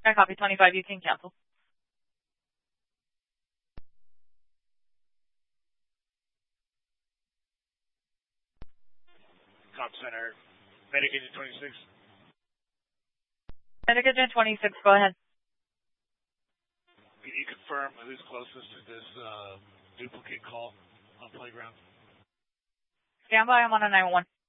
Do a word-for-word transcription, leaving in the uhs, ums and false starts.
I copy twenty-five, you can cancel. Comp Center, Medic Agent twenty-six. Medic Agent twenty-six, go ahead. Can you confirm who's closest to this uh, duplicate call on Playground? Stand by, I'm on a nine one one.